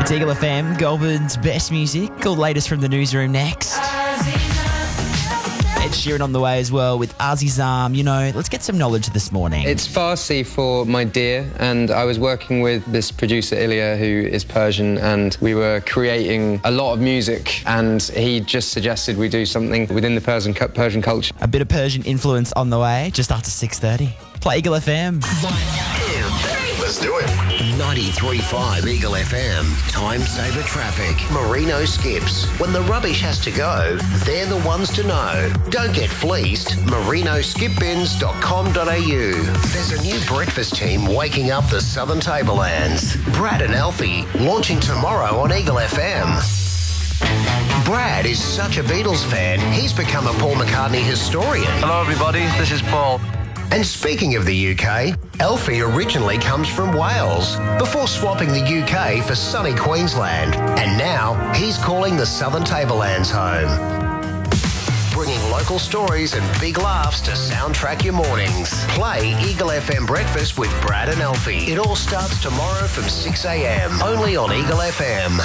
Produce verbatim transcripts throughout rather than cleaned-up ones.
It's Eagle F M, Goulburn's best music. All the latest from the newsroom next. Ed Sheeran on the way as well with Azizam. You know, let's get some knowledge this morning. It's Farsi for my dear, and I was working with this producer Ilya, who is Persian, and we were creating a lot of music, and he just suggested we do something within the Persian Persian culture. A bit of Persian influence on the way, just after six thirty. Play Eagle F M. Let's do it. ninety-three point five Eagle F M. Time saver traffic. Merino Skips. When the rubbish has to go, they're the ones to know. Don't get fleeced. merino skip bins dot com dot a u. There's a new breakfast team waking up the Southern Tablelands. Brad and Alfie launching tomorrow on Eagle F M. Brad is such a Beatles fan, he's become a Paul McCartney historian. Hello everybody, this is Paul. And speaking of the U K, Alfie originally comes from Wales, before swapping the U K for sunny Queensland. And now he's calling the Southern Tablelands home. Bringing local stories and big laughs to soundtrack your mornings. Play Eagle F M Breakfast with Brad and Alfie. It all starts tomorrow from six a m, only on Eagle F M.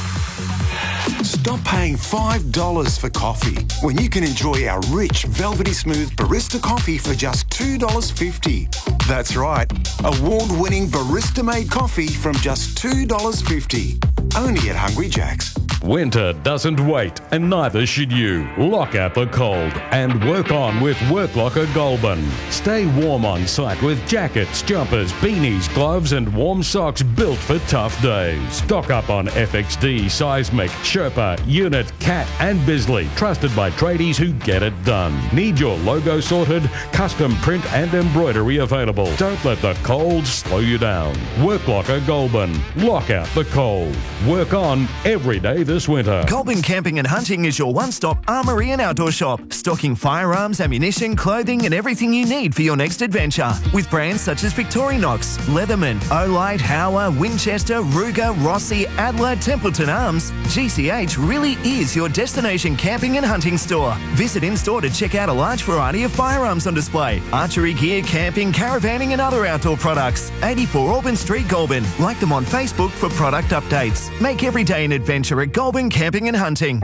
Stop paying five dollars for coffee when you can enjoy our rich, velvety smooth barista coffee for just two dollars fifty. That's right, award-winning barista-made coffee from just two dollars fifty. Only at Hungry Jack's. Winter doesn't wait, and neither should you. Lock out the cold and work on with Work Locker Goulburn. Stay warm on site with jackets, jumpers, beanies, gloves and warm socks built for tough days. Stock up on F X D, Seismic, Sherpa, Unit, Cat and Bisley, trusted by tradies who get it done. Need your logo sorted? Custom print and embroidery available. Don't let the cold slow you down. Work Locker Goulburn. Lock out the cold. Work on every day this winter. Goulburn Camping and Hunting is your one-stop armoury and outdoor shop, stocking firearms, ammunition, clothing and everything you need for your next adventure. With brands such as Victorinox, Leatherman, Olight, Hauer, Winchester, Ruger, Rossi, Adler, Templeton Arms, G C H really is your destination camping and hunting store. Visit in-store to check out a large variety of firearms on display, archery gear, camping, caravanning and other outdoor products. eighty-four Auburn Street, Goulburn. Like them on Facebook for product updates. Make every day an adventure at Goulburn Camping and Hunting.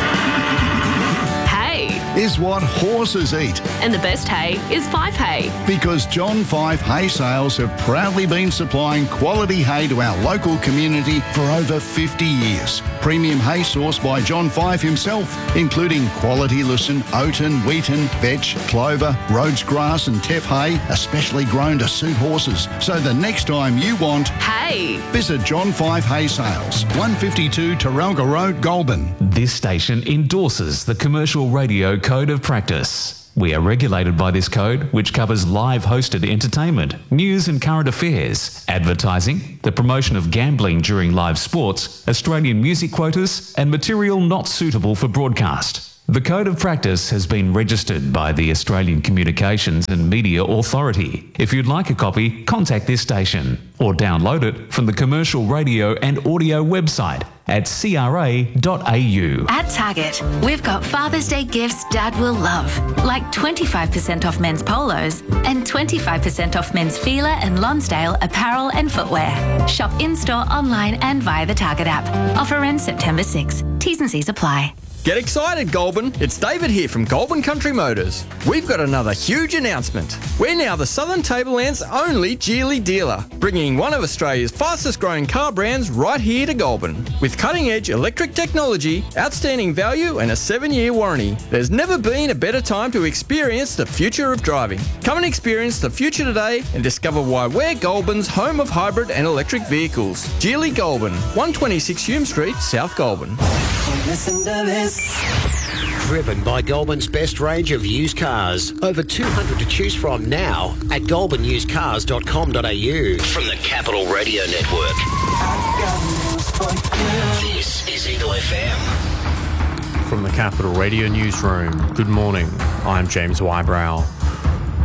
Is what horses eat. And the best hay is Fife Hay. Because John Fife Hay Sales have proudly been supplying quality hay to our local community for over fifty years. Premium hay sourced by John Fife himself, including quality lucerne, oaten, wheaten, vetch, clover, Rhodes grass and teff hay, especially grown to suit horses. So the next time you want hay, visit John Fife Hay Sales, one fifty-two Taralga Road, Goulburn. This station endorses the Commercial Radio Code of Practice. We are regulated by this code, which covers live hosted entertainment, news and current affairs, advertising, the promotion of gambling during live sports, Australian music quotas, and material not suitable for broadcast. The Code of Practice has been registered by the Australian Communications and Media Authority. If you'd like a copy, contact this station or download it from the Commercial Radio and Audio website at c r a dot a u. At Target, we've got Father's Day gifts Dad will love, like twenty-five percent off men's polos and twenty-five percent off men's Fila and Lonsdale apparel and footwear. Shop in-store, online and via the Target app. Offer ends September sixth. T's and C's apply. Get excited, Goulburn. It's David here from Goulburn Country Motors. We've got another huge announcement. We're now the Southern Tablelands' only Geely dealer, bringing one of Australia's fastest growing car brands right here to Goulburn. With cutting-edge electric technology, outstanding value and a seven-year warranty, there's never been a better time to experience the future of driving. Come and experience the future today and discover why we're Goulburn's home of hybrid and electric vehicles. Geely Goulburn, one twenty-six Hume Street, South Goulburn. Listen to this. Driven by Goulburn's best range of used cars. Over two hundred to choose from now at goulburn used cars dot com dot a u. From the Capital Radio Network. This is Eagle F M. From the Capital Radio Newsroom, good morning. I'm James Wybrow.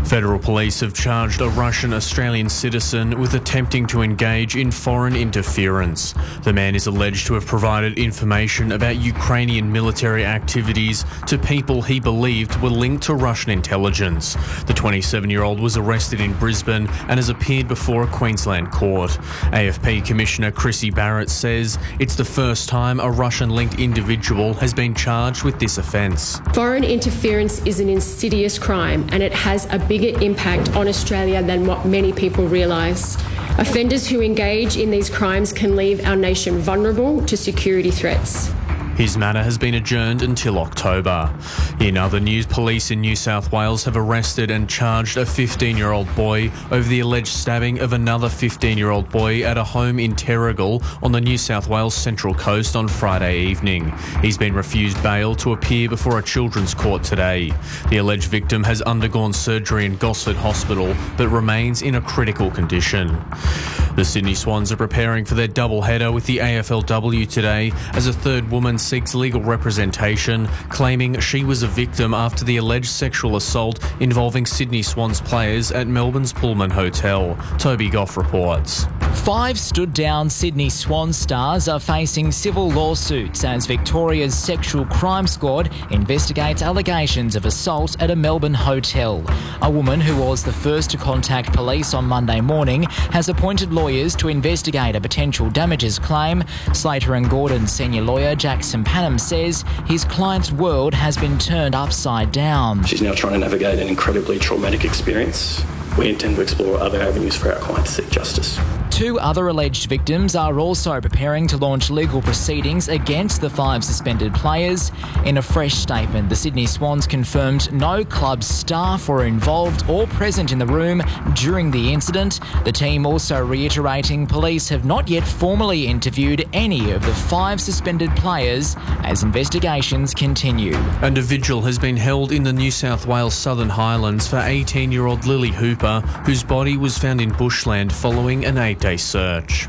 Federal police have charged a Russian-Australian citizen with attempting to engage in foreign interference. The man is alleged to have provided information about Ukrainian military activities to people he believed were linked to Russian intelligence. The twenty-seven-year-old was arrested in Brisbane and has appeared before a Queensland court. A F P Commissioner Chrissy Barrett says it's the first time a Russian-linked individual has been charged with this offence. Foreign interference is an insidious crime and it has a bigger impact on Australia than what many people realise. Offenders who engage in these crimes can leave our nation vulnerable to security threats. His matter has been adjourned until October. In other news, police in New South Wales have arrested and charged a fifteen-year-old boy over the alleged stabbing of another fifteen-year-old boy at a home in Terrigal on the New South Wales Central Coast on Friday evening. He's been refused bail to appear before a children's court today. The alleged victim has undergone surgery in Gosford Hospital but remains in a critical condition. The Sydney Swans are preparing for their doubleheader with the A F L W today as a third woman seeks legal representation, claiming she was a victim after the alleged sexual assault involving Sydney Swans players at Melbourne's Pullman Hotel. Toby Goff reports. Five stood-down Sydney Swans stars are facing civil lawsuits as Victoria's Sexual Crime Squad investigates allegations of assault at a Melbourne hotel. A woman who was the first to contact police on Monday morning has appointed lawyers to investigate a potential damages claim. Slater and Gordon senior lawyer Jackson Panham says his client's world has been turned upside down. She's now trying to navigate an incredibly traumatic experience. We intend to explore other avenues for our client to seek justice. Two other alleged victims are also preparing to launch legal proceedings against the five suspended players. In a fresh statement, the Sydney Swans confirmed no club staff were involved or present in the room during the incident. The team also reiterating police have not yet formally interviewed any of the five suspended players as investigations continue. And a vigil has been held in the New South Wales Southern Highlands for eighteen-year-old Lily Hooper, whose body was found in bushland following an eight-day search.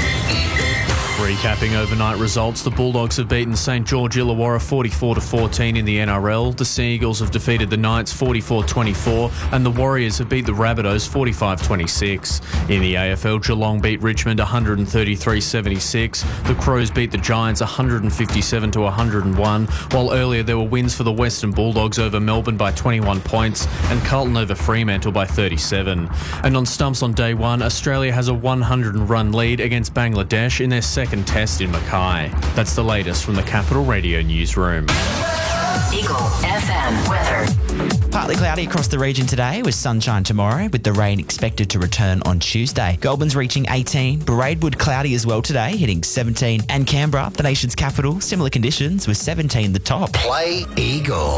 Recapping overnight results, the Bulldogs have beaten St George Illawarra forty-four to fourteen in the N R L. The Sea Eagles have defeated the Knights forty-four twenty-four and the Warriors have beat the Rabbitohs forty-five twenty-six. In the A F L, Geelong beat Richmond one thirty-three seventy-six. The Crows beat the Giants one fifty-seven to one hundred one, while earlier there were wins for the Western Bulldogs over Melbourne by twenty-one points and Carlton over Fremantle by thirty-seven. And on stumps on day one, Australia has a one hundred run lead against Bangladesh in their second test in Mackay. That's the latest from the Capital Radio newsroom. Eagle F M weather. Partly cloudy across the region today with sunshine tomorrow, with the rain expected to return on Tuesday. Goulburn's reaching eighteen, Braidwood cloudy as well today, hitting seventeen, and Canberra, the nation's capital, similar conditions with seventeen the top. Play Eagle.